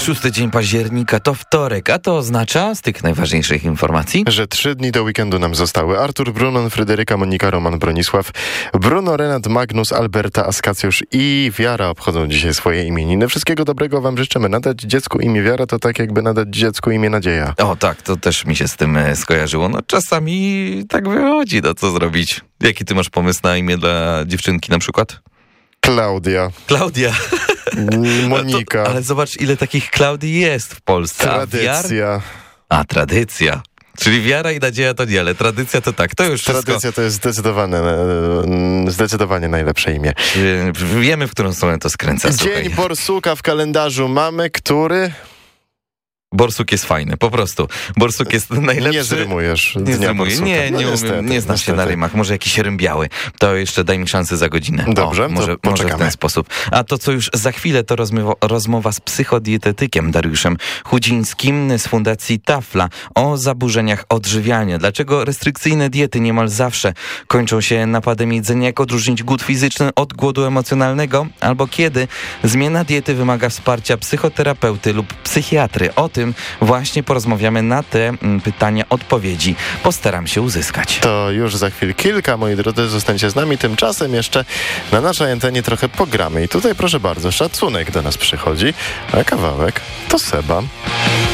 6 dzień października to wtorek, a to oznacza, z tych najważniejszych informacji, że 3 dni do weekendu nam zostały. Artur Brunon, Fryderyka, Monika, Roman, Bronisław, Bruno, Renat, Magnus, Alberta, Askacjusz i Wiara obchodzą dzisiaj swoje imieniny. Wszystkiego dobrego wam życzymy. Nadać dziecku imię Wiara to tak jakby nadać dziecku imię Nadzieja. O tak, to też mi się z tym skojarzyło. No czasami tak wychodzi, no co zrobić? Jaki ty masz pomysł na imię dla dziewczynki na przykład? Klaudia. Monika. Ale zobacz, ile takich Klaudii jest w Polsce. Tradycja. Tradycja. Czyli wiara i nadzieja to nie, ale tradycja to tak. To już Tradycja wszystko... to jest zdecydowanie najlepsze imię. Wiemy, w którą stronę to skręca. Dzień Borsuka w kalendarzu mamy, który... Borsuk jest fajny, po prostu. Borsuk jest najlepszy. Nie zrymujesz. Nie zrymuję. Nie umiem, nie znam się na rymach. Może jakiś rymbiały. To jeszcze daj mi szansę za godzinę. Dobrze, może w ten sposób. A to, co już za chwilę, to rozmowa z psychodietetykiem Dariuszem Chudzińskim z Fundacji Tafla o zaburzeniach odżywiania. Dlaczego restrykcyjne diety niemal zawsze kończą się napadem jedzenia? Jak odróżnić głód fizyczny od głodu emocjonalnego? Albo kiedy zmiana diety wymaga wsparcia psychoterapeuty lub psychiatry? O tym właśnie porozmawiamy, na te pytania odpowiedzi postaram się uzyskać. To już za chwilę kilka, moi drodzy, zostańcie z nami. Tymczasem jeszcze na naszej antenie trochę pogramy. I tutaj proszę bardzo, szacunek do nas przychodzi, a kawałek to Seba.